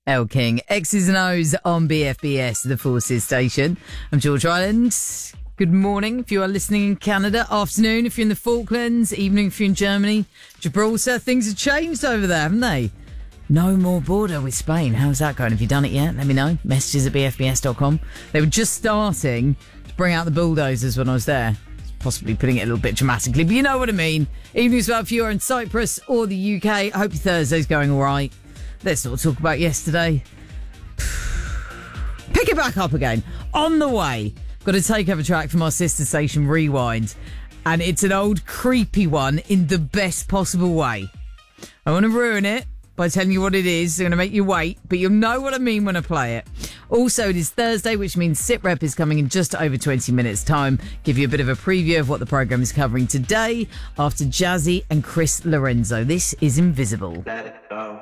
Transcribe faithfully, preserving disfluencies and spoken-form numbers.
El King, X's and O's on B F B S, the Forces station. I'm George Island. Good morning if you are listening in Canada. Afternoon if you're in the Falklands. Evening if you're in Germany. Gibraltar. Things have changed over there, haven't they? No more border with Spain. How's that going? Have you done it yet? Let me know. Messages at b f b s dot com. They were just starting to bring out the bulldozers when I was there. Possibly putting it a little bit dramatically, but you know what I mean. Even if you're in Cyprus or the U K, I hope your Thursday's going all right. Let's not talk about yesterday. Pick it back up again. On the way, got a takeover track from our sister station Rewind, and it's an old creepy one in the best possible way. I want to ruin it by telling you what it is. I'm going to make you wait, but you'll know what I mean when I play it. Also, it is Thursday, which means SitRep is coming in just over twenty minutes' time. Give you a bit of a preview of what the programme is covering today after Jazzy and Chris Lorenzo. This is Invisible. Let it go.